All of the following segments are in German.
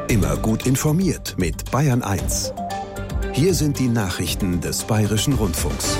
Immer gut informiert mit Bayern 1. Hier sind die Nachrichten des Bayerischen Rundfunks.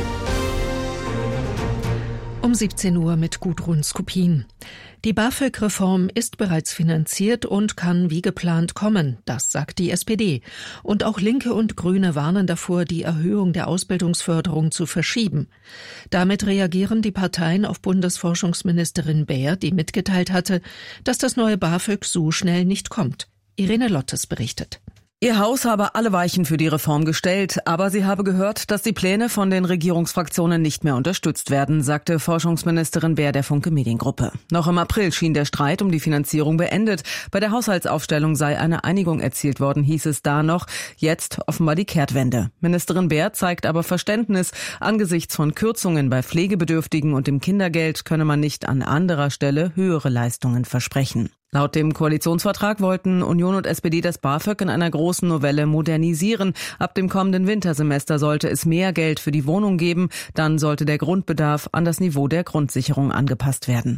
Um 17 Uhr mit Gudrun Skupin. Die BAföG-Reform ist bereits finanziert und kann wie geplant kommen, das sagt die SPD. Und auch Linke und Grüne warnen davor, die Erhöhung der Ausbildungsförderung zu verschieben. Damit reagieren die Parteien auf Bundesforschungsministerin Baer, die mitgeteilt hatte, dass das neue BAföG so schnell nicht kommt. Irene Lottes berichtet. Ihr Haus habe alle Weichen für die Reform gestellt, aber sie habe gehört, dass die Pläne von den Regierungsfraktionen nicht mehr unterstützt werden, sagte Forschungsministerin Baer der Funke Mediengruppe. Noch im April schien der Streit um die Finanzierung beendet. Bei der Haushaltsaufstellung sei eine Einigung erzielt worden, hieß es da noch. Jetzt offenbar die Kehrtwende. Ministerin Baer zeigt aber Verständnis. Angesichts von Kürzungen bei Pflegebedürftigen und dem Kindergeld könne man nicht an anderer Stelle höhere Leistungen versprechen. Laut dem Koalitionsvertrag wollten Union und SPD das BAföG in einer großen Novelle modernisieren. Ab dem kommenden Wintersemester sollte es mehr Geld für die Wohnung geben. Dann sollte der Grundbedarf an das Niveau der Grundsicherung angepasst werden.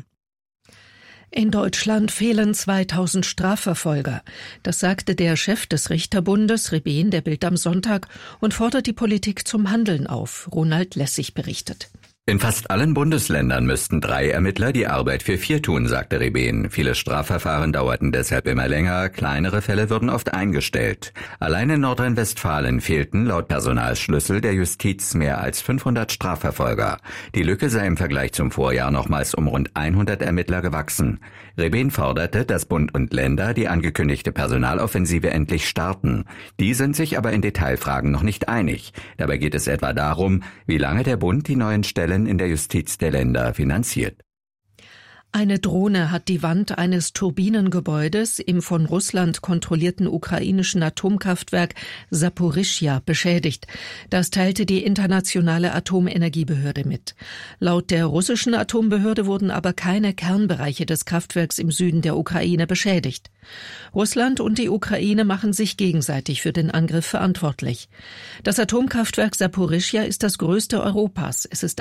In Deutschland fehlen 2000 Strafverfolger. Das sagte der Chef des Richterbundes, Rebehn, der Bild am Sonntag, und fordert die Politik zum Handeln auf. Ronald Lessig berichtet. In fast allen Bundesländern müssten 3 Ermittler die Arbeit für 4 tun, sagte Rebehn. Viele Strafverfahren dauerten deshalb immer länger, kleinere Fälle würden oft eingestellt. Allein in Nordrhein-Westfalen fehlten laut Personalschlüssel der Justiz mehr als 500 Strafverfolger. Die Lücke sei im Vergleich zum Vorjahr nochmals um rund 100 Ermittler gewachsen. Rebehn forderte, dass Bund und Länder die angekündigte Personaloffensive endlich starten. Die sind sich aber in Detailfragen noch nicht einig. Dabei geht es etwa darum, wie lange der Bund die neuen Stellen in der Justiz der Länder finanziert. Eine Drohne hat die Wand eines Turbinengebäudes im von Russland kontrollierten ukrainischen Atomkraftwerk Saporischschja beschädigt. Das teilte die internationale Atomenergiebehörde mit. Laut der russischen Atombehörde wurden aber keine Kernbereiche des Kraftwerks im Süden der Ukraine beschädigt. Russland und die Ukraine machen sich gegenseitig für den Angriff verantwortlich. Das Atomkraftwerk Saporischschja ist das größte Europas. Es ist